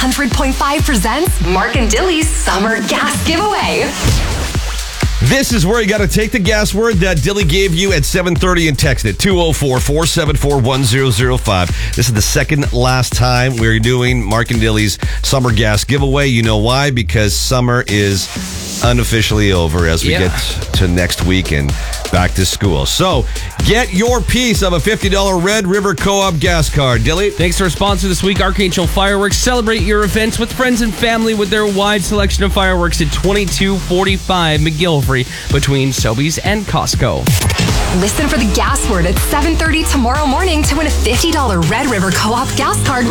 100.5 presents Mark and Dilly's Summer Gas Giveaway. This is where you got to take the gas word that Dilly gave you at 7:30 and text it 204-474-1005. This is the second last time we're doing Mark and Dilly's Summer Gas Giveaway. You know why? Because summer is unofficially over as we get to next week and back to school. So get your piece of a $50 Red River Co-op gas card. Dilly? Thanks to our sponsor this week, Archangel Fireworks. Celebrate your events with friends and family with their wide selection of fireworks at 2245 McGillivray between Sobeys and Costco. Listen for the gas word at 7:30 tomorrow morning to win a $50 Red River Co-op gas card.